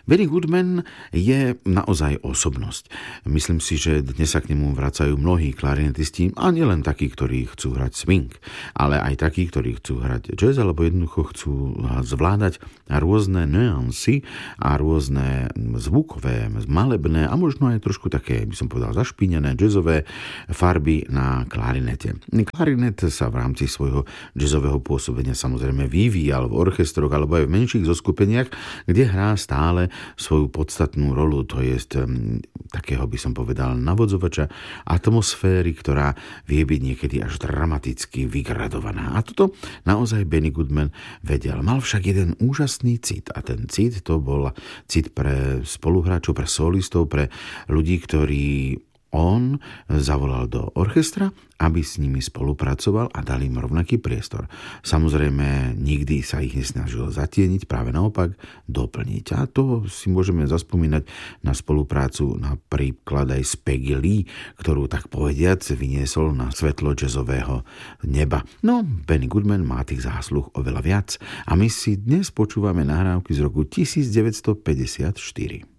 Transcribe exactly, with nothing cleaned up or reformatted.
Benny Goodman je naozaj osobnosť. Myslím si, že dnes sa k nemu vracajú mnohí klarinetisti, a nielen takí, ktorí chcú hrať swing, ale aj takí, ktorí chcú hrať jazz, alebo jednoducho chcú zvládať rôzne nuancy a rôzne zvukové, malebné a možno aj trošku také, by som povedal, zašpinené jazzové farby na klarinete. Klarinet sa v rámci svojho jazzového pôsobenia samozrejme vyvíjal v orchestroch alebo aj v menších zoskupeniach, kde hrá stále svoju podstatnú rolu, to je um, takého, by som povedal, navodzovača atmosféry, ktorá vie byť niekedy až dramaticky vygradovaná. A toto naozaj Benny Goodman vedel. Mal však jeden úžasný cit a ten cit to bol cit pre spoluhráčov, pre solistov, pre ľudí, ktorí on zavolal do orchestra, aby s nimi spolupracoval a dal im rovnaký priestor. Samozrejme, nikdy sa ich nesnažil zatieniť, práve naopak doplniť. A to si môžeme zaspomínať na spoluprácu napríklad aj s Peggy Lee, ktorú tak povediac vyniesol na svetlo jazzového neba. No, Benny Goodman má tých zásluh oveľa viac a my si dnes počúvame nahrávky z roku devätnásť päťdesiatštyri.